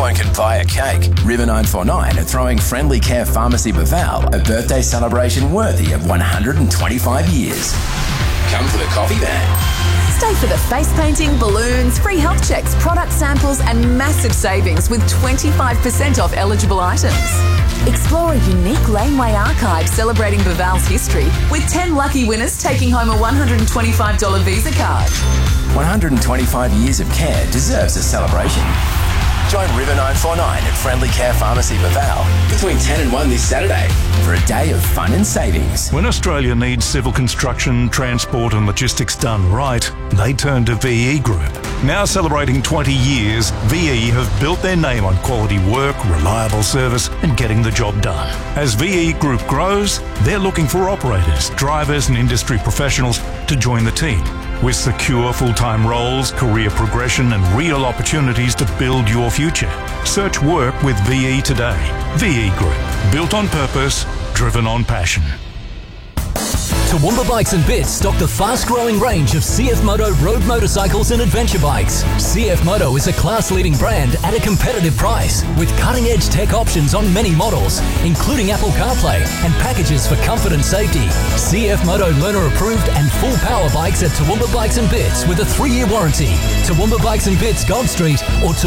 anyone can buy a cake, River 949 are throwing Friendly Care Pharmacy Baval a birthday celebration worthy of 125 years. Come for the coffee van. Stay for the face painting, balloons, free health checks, product samples and massive savings with 25% off eligible items. Explore a unique laneway archive celebrating Baval's history with 10 lucky winners taking home a $125 Visa card. 125 years of care deserves a celebration. Join River 949 at Friendly Care Pharmacy Baval between 10 and 1 this Saturday for a day of fun and savings. When Australia needs civil construction, transport and logistics done right, they turn to VE Group. Now celebrating 20 years, VE have built their name on quality work, reliable service and getting the job done. As VE Group grows, they're looking for operators, drivers and industry professionals to join the team. With secure full-time roles, career progression and real opportunities to build your future. Search work with VE today. VE Group. Built on purpose, driven on passion. Toowoomba Bikes and Bits stock the fast-growing range of CF Moto road motorcycles and adventure bikes. CF Moto is a class-leading brand at a competitive price, with cutting-edge tech options on many models, including Apple CarPlay and packages for comfort and safety. CF Moto learner-approved and full-power bikes at Toowoomba Bikes and Bits with a 3-year warranty. Toowoomba Bikes and Bits, Gold Street, or